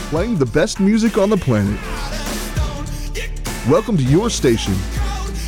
playing the best music on the planet. Welcome to your station,